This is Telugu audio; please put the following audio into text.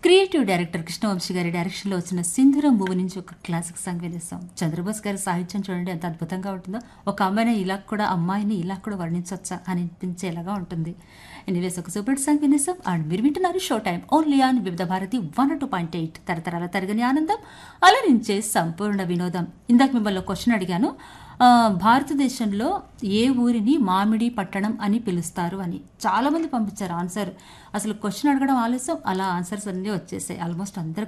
క్రియేటివ్ డైరెక్టర్ కృష్ణవంశీ గారి డైరెక్షన్లో వచ్చిన సింధూరం మూవీ నుంచి ఒక క్లాసిక్ సాంగ్ వినేస్తాం. చంద్రబోస్ గారి సాహిత్యం చూడండి ఎంత అద్భుతంగా ఉంటుందో. ఒక అమ్మాయిని ఇలా కూడా వర్ణించవచ్చా అని అనిపించేలాగా ఉంటుంది. ఎనీవేస్ ఒక సూపర్ సాంగ్ వినేస్తాం. అండ్ మీరు వింటున్నారు షో టైం ఓన్లీ ఆన్ వివిధ భారతి 102.8 తరతరాల తరగని ఆనందం అలరించే సంపూర్ణ వినోదం. ఇందాక మిమ్మల్ని క్వశ్చన్ అడిగాను, భారతదేశంలో ఏ ఊరిని మామిడి పట్టణం అని పిలుస్తారు అని. చాలా మంది పంపించారు ఆన్సర్. అసలు క్వశ్చన్ అడగడం ఆలస్యం, అలా ఆన్సర్స్ అన్నీ వచ్చేసాయి. ఆల్మోస్ట్ అందరు